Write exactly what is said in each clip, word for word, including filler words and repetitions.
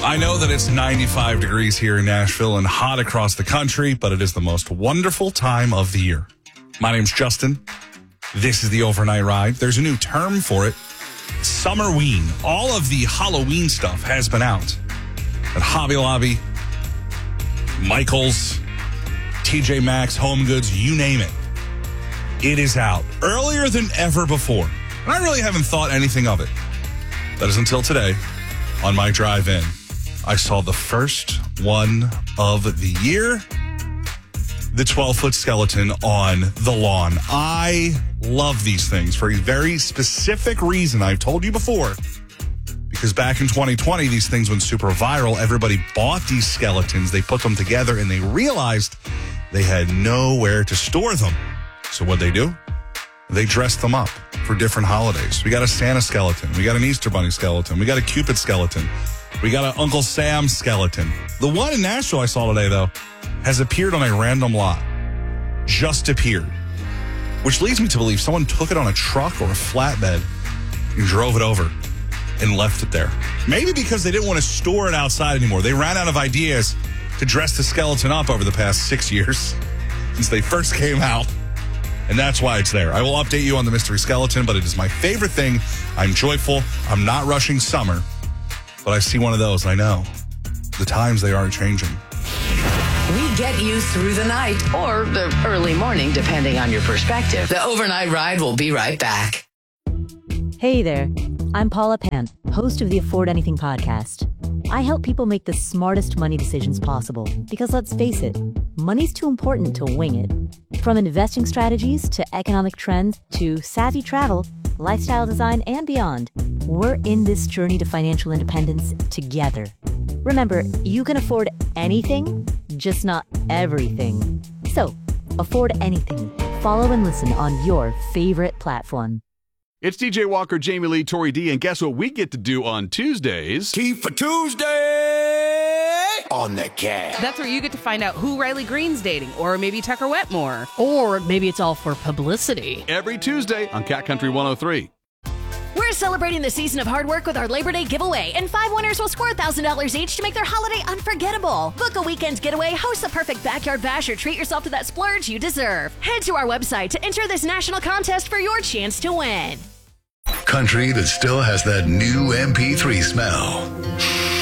I know that it's ninety-five degrees here in Nashville and hot across the country, but it is the most wonderful time of the year. My name's Justin. This is the Overnight Ride. There's a new term for it. Summerween. All of the Halloween stuff has been out at Hobby Lobby, Michael's, T J Maxx, Home Goods, you name it. It is out earlier than ever before. And I really haven't thought anything of it. That is until today on my drive in. I saw the first one of the year, the twelve-foot skeleton on the lawn. I love these things for a very specific reason. I've told you before, because back in twenty twenty, these things went super viral. Everybody bought these skeletons. They put them together, and they realized they had nowhere to store them. So what'd they do? They dressed them up for different holidays. We got a Santa skeleton. We got an Easter Bunny skeleton. We got a Cupid skeleton. We got an Uncle Sam skeleton. The one in Nashville I saw today, though, has appeared on a random lot. Just appeared. Which leads me to believe someone took it on a truck or a flatbed and drove it over and left it there. Maybe because they didn't want to store it outside anymore. They ran out of ideas to dress the skeleton up over the past six years since they first came out. And that's why it's there. I will update you on the mystery skeleton, but it is my favorite thing. I'm joyful. I'm not rushing summer. But I see one of those, I know. The times, they are changing. We get you through the night or the early morning, depending on your perspective. The Overnight Ride will be right back. Hey there. I'm Paula Pan, host of the Afford Anything podcast. I help people make the smartest money decisions possible because, let's face it, money's too important to wing it. From investing strategies to economic trends to savvy travel, lifestyle design, and beyond, we're in this journey to financial independence together. Remember, you can afford anything, just not everything. So, afford anything. Follow and listen on your favorite platform. It's D J Walker, Jamie Lee, Tori D, and guess what we get to do on Tuesdays? Tea for Tuesday on the cat. That's where you get to find out who Riley Green's dating, or maybe Tucker Wetmore. Or maybe it's all for publicity. Every Tuesday on Cat Country one oh three. We're celebrating the season of hard work with our Labor Day giveaway, and five winners will score one thousand dollars each to make their holiday unforgettable. Book a weekend getaway, host the perfect backyard bash, or treat yourself to that splurge you deserve. Head to our website to enter this national contest for your chance to win. Country that still has that new M P three smell.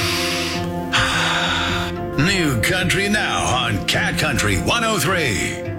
New country now on Cat Country one oh three.